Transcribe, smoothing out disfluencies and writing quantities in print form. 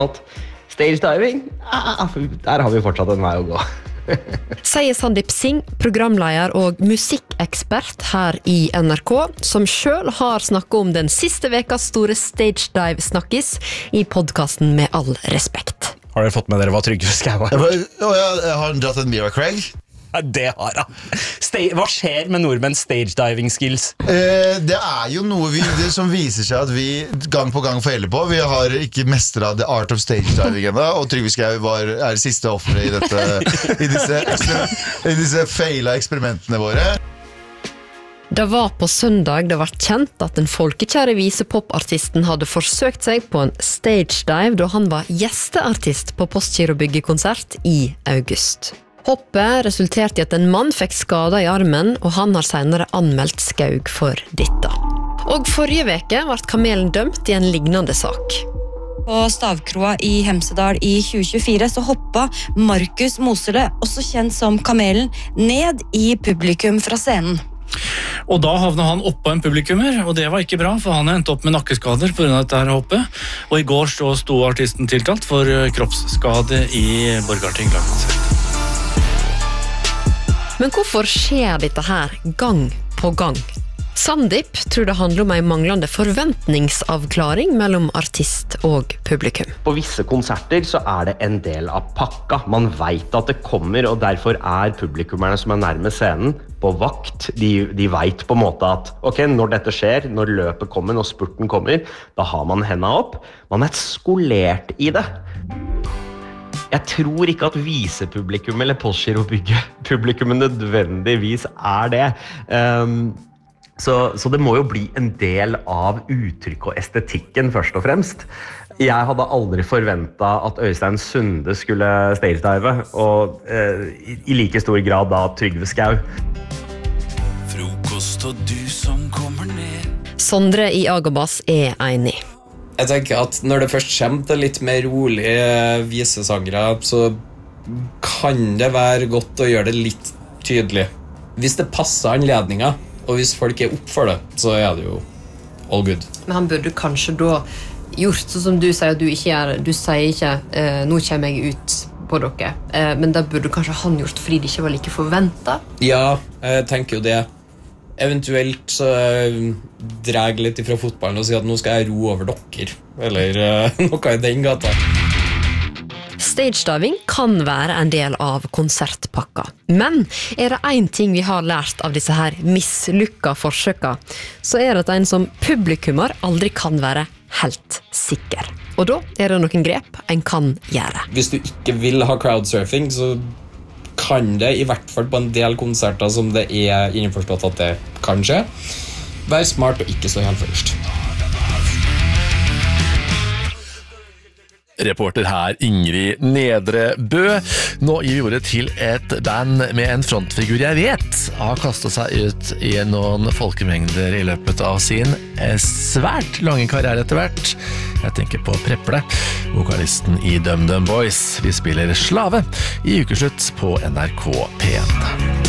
Stage diving, der har vi fortsatt en vei å gå. Sier Sandeep Singh, programleder og musikkekspert her i NRK, som selv har snakket om den siste vekas store stage dive-snakkis i podcasten Med all respekt. Har dere fått med dere hva Trygve Skau har? Jeg har dratt en Mira Craig. Ja, det har han. Hva skjer med nordmenns stage diving skills? Det jo noe som viser seg at vi gang på gang feiler på. Vi har ikke mestret the art of stage diving ennå, og Trygve Skau siste offeret i disse feila eksperimentene våre. Det var på søndag det var kjent at den folkekjære visepopartisten hadde forsøkt seg på en stage dive da han var gjesteartist på Postgirobygget-konsert i august. Hoppet resulterte i at en mann fikk skader i armen, og han har senere anmeldt Skaug for dette. Og forrige veke ble kamelen dømt i en lignende sak. På Stavkroa i Hemsedal i 2024 så hoppa Markus Mosele, også kjent som Kamelen, ned i publikum fra scenen. Og da havnet han oppå en publikummer, og det var ikke bra, for han endte opp med nakkeskader på grunn av dette hoppet. Og i går sto artisten tiltalt for kroppsskade i Borgarting lagkonsert. Men hvorfor skjer dette her gang på gang? Sandeep tror det handler om en manglende forventningsavklaring mellom artist og publikum. På visse konserter så det en del av pakka. Man vet at det kommer, og derfor publikummerne som nærmest scenen på vakt. De vet på en måte at ok, når dette skjer, når løpet kommer, når spurten kommer, da har man hendene opp. Man skolert i det. Jeg tror ikke at visepublikum eller Postgirobygget-publikum nødvendigvis det. Så det må jo bli en del av uttrykk og estetikken først og fremst. Jeg hadde aldri forventet at Øystein Sunde skulle stagedive, og i like stor grad da Trygve Skau. Frokost og du som kommer ned. Sondre i Agabas enig. Jeg tenker at når det først kommer til litt mer rolige visesangere, så kan det være godt å gjøre det litt tydelig. Hvis det passer anledninger, og hvis folk opp for det, så det jo all good. Men han burde kanskje da gjort sånn som du sier at du ikke gjør. Du sier ikke, nå kommer jeg ut på dere. Men det burde kanskje han gjort fordi det ikke var like forventet. Ja, jeg tenker jo det. Eventuelt så drar jeg litt ifra fotballen og sier at nå skal jeg ro over dere, eller noe i den gata. Stagediving kan være en del av konsertpakka. Men det en ting vi har lært av disse her mislykka forsøka, så det at en som publikummer aldri kan være helt sikker. Og da det noen grep en kan gjøre. Hvis du ikke vil ha crowdsurfing, så kan det, i hvert fall på en del konserter som det innforstått at det kan skje, være smart og ikke stå helt først. Reporter her Ingrid Nedre Bø. Nå gir vi ordet til et band med en frontfigur jeg vet har kastet seg ut i noen folkemengder i løpet av sin svært lange karriere etter hvert. Jeg tenker på Preple, vokalisten i DumDum Boys. Vi spiller Slave i ukeslutt på NRK P1.